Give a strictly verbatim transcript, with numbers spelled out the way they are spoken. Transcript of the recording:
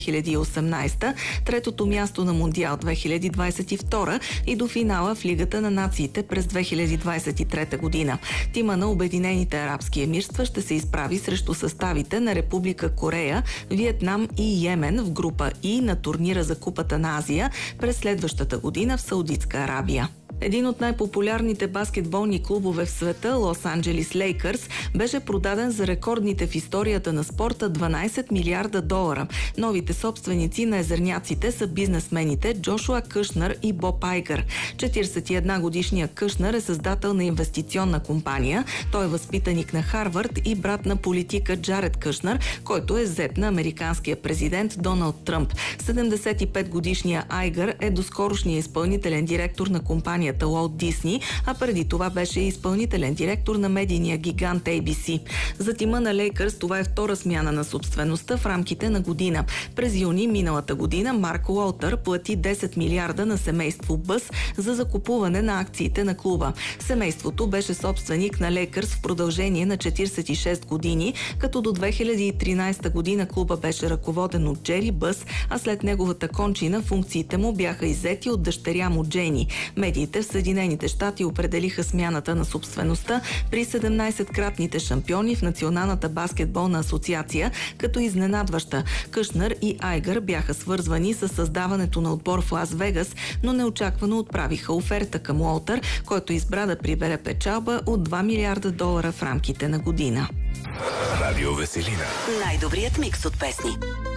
две хиляди и осемнадесета, третото място на Мондиал две хиляди двадесет и втора и до финала в Лигата на нациите през две хиляди двадесет и трета година. Тима на Обединените арабски емирства ще се изправи срещу съставите на Република Корея, Виетнам и Йемен в група И на турнира за Купата на Азия през следващата година в Саудитска Арабия. Един от най-популярните баскетболни клубове в света, Лос Анджелис Лейкърс, беше продаден за рекордните в историята на спорта дванадесет милиарда долара. Новите собственици на езерняците са бизнесмените Джошуа Кушнър и Боб Айгър. четиридесет и една годишният Кушнър е създател на инвестиционна компания. Той е възпитаник на Харвард и брат на политика Джаред Кушнър, който е зет на американския президент Доналд Тръмп. седемдесет и пет годишният Айгър е доскорошният изпълнителен директор на компанията Уолт Дисни, а преди това беше изпълнителен директор на медийния гигант Ей Би Си. За тима на Лейкърс това е втора смяна на собствеността в рамките на година. През юни миналата година Марк Уолтър плати десет милиарда на семейство Бъс за закупуване на акциите на клуба. Семейството беше собственик на Лейкърс в продължение на четиридесет и шест години, като до две хиляди и тринадесета година клуба беше ръководен от Джери Бъс, а след неговата кончина функциите му бяха иззети от дъщеря му Джейни. Медиите в Съединените щати определиха смяната на собствеността при седемнадесеткратните шампиони в Националната баскетболна асоциация като изненадваща. Кушнър и Айгър бяха свързвани с създаването на отбор в Лас Вегас, но неочаквано отправиха оферта към Уолтър, който избра да прибере печалба от два милиарда долара в рамките на година. Радио Веселина. Най-добрият микс от песни.